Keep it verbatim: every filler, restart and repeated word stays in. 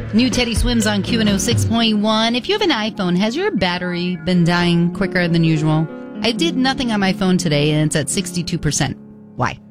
New Teddy Swims on Q one oh six point one. If you have an iPhone, has your battery been dying quicker than usual? I did nothing on my phone today and it's at sixty-two percent. Why?